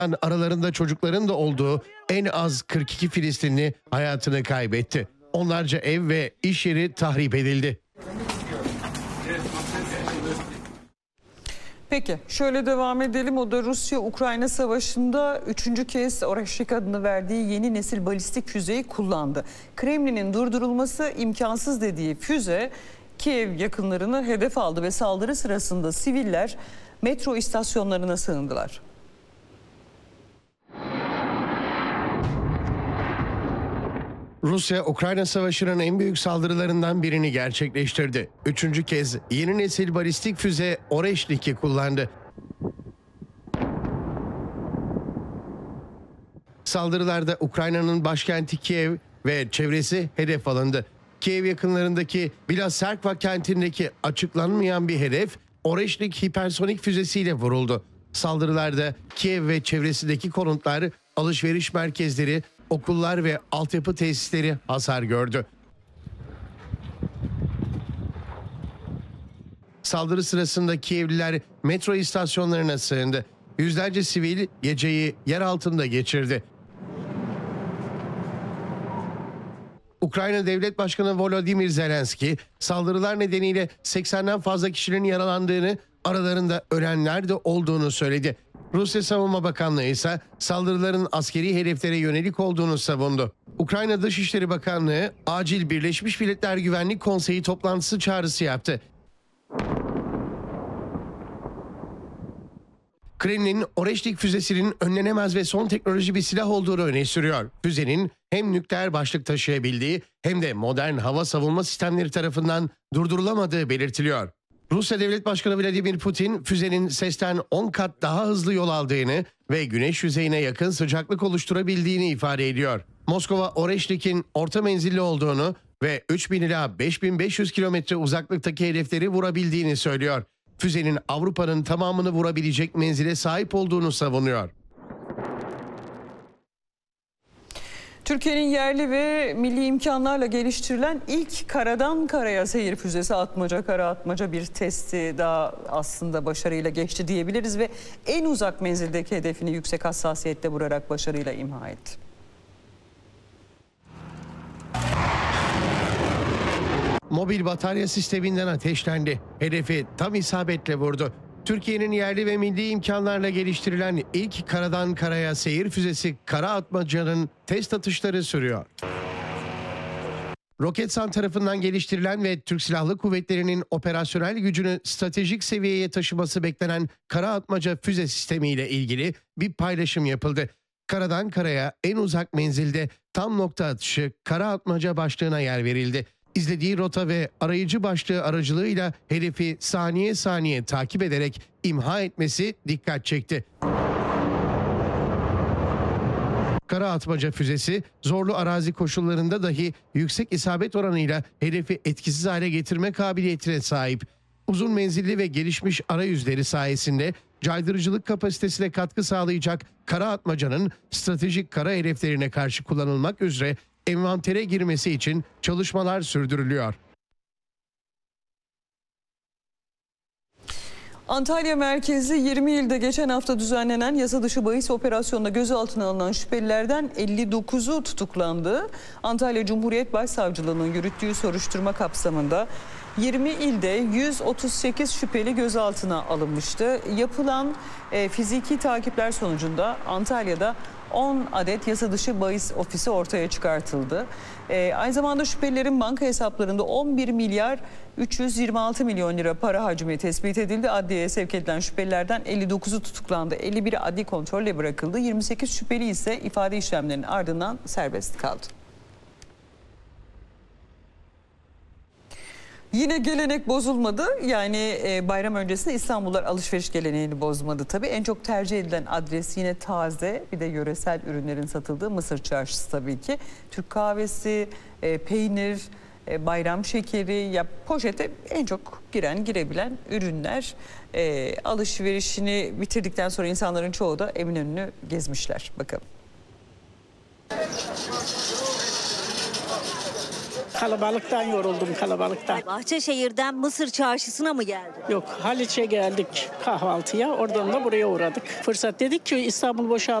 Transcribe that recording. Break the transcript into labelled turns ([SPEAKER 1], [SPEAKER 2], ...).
[SPEAKER 1] Aralarında çocukların da olduğu en az 42 Filistinli hayatını kaybetti. Onlarca ev ve iş yeri tahrip edildi.
[SPEAKER 2] Peki şöyle devam edelim. O da Rusya-Ukrayna savaşında 3. kez Oreşnik adını verdiği yeni nesil balistik füzeyi kullandı. Kremlin'in durdurulması imkansız dediği füze Kiev yakınlarını hedef aldı ve saldırı sırasında siviller metro istasyonlarına sığındılar.
[SPEAKER 1] Rusya-Ukrayna savaşının en büyük saldırılarından birini gerçekleştirdi. 3. kez yeni nesil balistik füze Oreşnik'i kullandı. Saldırılarda Ukrayna'nın başkenti Kiev ve çevresi hedef alındı. Kiev yakınlarındaki Bilaserkva kentindeki açıklanmayan bir hedef Oreşnik hipersonik füzesiyle vuruldu. Saldırılarda Kiev ve çevresindeki konutlar, alışveriş merkezleri, okullar ve altyapı tesisleri hasar gördü. Saldırı sırasında Kievliler metro istasyonlarına sığındı. Yüzlerce sivil geceyi yer altında geçirdi. Ukrayna Devlet Başkanı Volodymyr Zelenski, saldırılar nedeniyle 80'den fazla kişinin yaralandığını, aralarında ölenler de olduğunu söyledi. Rusya Savunma Bakanlığı ise saldırıların askeri hedeflere yönelik olduğunu savundu. Ukrayna Dışişleri Bakanlığı acil Birleşmiş Milletler Güvenlik Konseyi toplantısı çağrısı yaptı. Kremlin, Oreşnik füzesinin önlenemez ve son teknoloji bir silah olduğunu öne sürüyor. Füzenin hem nükleer başlık taşıyabildiği hem de modern hava savunma sistemleri tarafından durdurulamadığı belirtiliyor. Rusya Devlet Başkanı Vladimir Putin, füzenin sesten 10 kat daha hızlı yol aldığını ve güneş yüzeyine yakın sıcaklık oluşturabildiğini ifade ediyor. Moskova, Oreşnik'in orta menzilli olduğunu ve 3000 ila 5500 kilometre uzaklıktaki hedefleri vurabildiğini söylüyor. Füzenin Avrupa'nın tamamını vurabilecek menzile sahip olduğunu savunuyor.
[SPEAKER 2] Türkiye'nin yerli ve milli imkanlarla geliştirilen ilk karadan karaya seyir füzesi Atmaca, kara atmaca bir testi daha aslında başarıyla geçti diyebiliriz ve en uzak menzildeki hedefini yüksek hassasiyette vurarak başarıyla imha etti.
[SPEAKER 1] Mobil batarya sisteminden ateşlendi. Hedefi tam isabetle vurdu. Türkiye'nin yerli ve milli imkanlarla geliştirilen ilk karadan karaya seyir füzesi Kara Atmaca'nın test atışları sürüyor. Roketsan tarafından geliştirilen ve Türk Silahlı Kuvvetleri'nin operasyonel gücünü stratejik seviyeye taşıması beklenen Kara Atmaca füze sistemiyle ilgili bir paylaşım yapıldı. Karadan karaya en uzak menzilde tam nokta atışı Kara Atmaca başlığına yer verildi. İzlediği rota ve arayıcı başlığı aracılığıyla hedefi saniye saniye takip ederek imha etmesi dikkat çekti. Kara Atmaca füzesi zorlu arazi koşullarında dahi yüksek isabet oranıyla hedefi etkisiz hale getirme kabiliyetine sahip. Uzun menzilli ve gelişmiş arayüzleri sayesinde caydırıcılık kapasitesine katkı sağlayacak Kara Atmaca'nın stratejik kara hedeflerine karşı kullanılmak üzere envantere girmesi için çalışmalar sürdürülüyor.
[SPEAKER 2] Antalya merkezli 20 ilde geçen hafta düzenlenen yasa dışı bahis operasyonunda gözaltına alınan şüphelilerden 59'u tutuklandı. Antalya Cumhuriyet Başsavcılığı'nın yürüttüğü soruşturma kapsamında 20 ilde 138 şüpheli gözaltına alınmıştı. Yapılan fiziki takipler sonucunda Antalya'da 10 adet yasa dışı bahis ofisi ortaya çıkartıldı. Aynı zamanda şüphelilerin banka hesaplarında 11 milyar 326 milyon lira para hacmi tespit edildi. Adliyeye sevk edilen şüphelilerden 59'u tutuklandı. 51'i adli kontrolle bırakıldı. 28 şüpheli ise ifade işlemlerinin ardından serbest kaldı. Yine gelenek bozulmadı. Yani bayram öncesinde İstanbullular alışveriş geleneğini bozmadı tabii. En çok tercih edilen adres yine taze, bir de yöresel ürünlerin satıldığı Mısır Çarşısı tabii ki. Türk kahvesi, peynir, bayram şekeri, ya poşete en çok girebilen ürünler. Alışverişini bitirdikten sonra insanların çoğu da Eminönü'nü gezmişler. Bakalım.
[SPEAKER 3] Kalabalıktan yoruldum, kalabalıktan.
[SPEAKER 4] Bahçeşehir'den Mısır Çarşısı'na mı geldin?
[SPEAKER 3] Yok, Haliç'e geldik kahvaltıya. Oradan da buraya uğradık. Fırsat dedik ki İstanbul boşaldı.